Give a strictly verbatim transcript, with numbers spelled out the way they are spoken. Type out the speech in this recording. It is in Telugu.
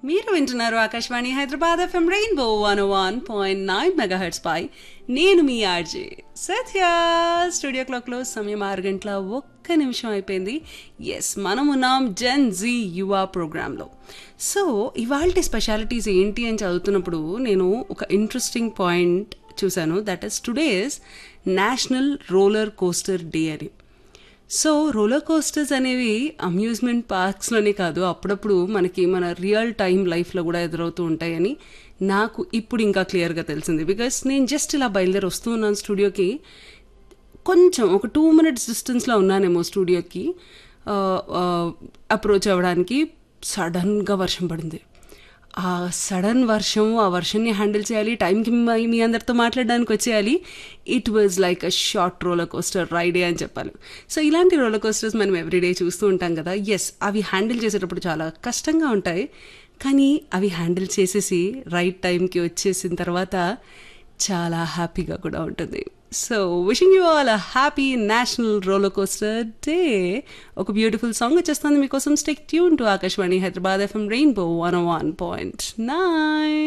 మీరు వింటున్నారు Akashvani Hyderabad FM rainbow one one point nine megahertz పై నేను మీ ఆర్జే సత్య. స్టూడియో క్లాక్లో సమయం ఆరు గంటల ఒక్క నిమిషం అయిపోయింది. ఎస్, మనం ఉన్నాం జెన్ జీ యువ ప్రోగ్రాంలో. సో ఇవాళ స్పెషాలిటీస్ ఏంటి అని చదువుతున్నప్పుడు నేను ఒక ఇంట్రెస్టింగ్ పాయింట్ చూశాను. That is today's national roller coaster day అని. సో రోలర్ కోస్టర్స్ అనేవి అమ్యూజ్మెంట్ పార్క్స్లోనే కాదు, అప్పుడప్పుడు మనకి మన రియల్ టైం లైఫ్లో కూడా ఎదురవుతూ ఉంటాయని నాకు ఇప్పుడు ఇంకా క్లియర్గా తెలిసింది. బికాస్ నేను జస్ట్ ఇలా బయలుదేరి వస్తూ ఉన్నాను స్టూడియోకి. కొంచెం ఒక టూ మినిట్స్ డిస్టెన్స్లో ఉన్నానేమో స్టూడియోకి అప్రోచ్ అవ్వడానికి. సడన్గా వర్షం పడింది. ఆ సడన్ వర్షం, ఆ వర్షాన్ని హ్యాండిల్ చేయాలి, టైంకి మీ అందరితో మాట్లాడడానికి వచ్చేయాలి. It was like a short roller coaster రైడే అని చెప్పాలి. సో ఇలాంటి రోలర్ కోస్టర్స్ మనం ఎవ్రీడే చూస్తూ ఉంటాం కదా. ఎస్, అవి హ్యాండిల్ చేసేటప్పుడు చాలా కష్టంగా ఉంటాయి, కానీ అవి హ్యాండిల్ చేసేసి రైట్ టైంకి వచ్చేసిన తర్వాత చాలా హ్యాపీగా కూడా ఉంటుంది. So wishing you all a happy national roller coaster day. ఒక బ్యూటిఫుల్ సాంగ్ వచ్చేస్తుంది మీకోసం. Stay tune to Akashvani Hyderabad FM rainbow one one point nine.